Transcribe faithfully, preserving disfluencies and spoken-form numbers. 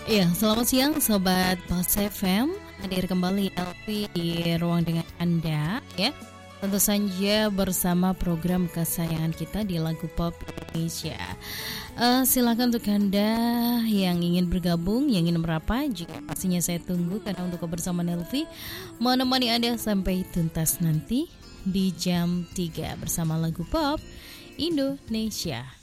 Ya, selamat siang Sobat Pulse F M. Hadir kembali Elvi di ruang dengan Anda ya. Tentu saja bersama program kesayangan kita di Lagu Pop Indonesia. uh, Silakan untuk Anda yang ingin bergabung, yang ingin merapat, jika pastinya saya tunggu karena untuk kebersamaan Elvi menemani Anda sampai tuntas nanti di jam tiga bersama Lagu Pop Indonesia.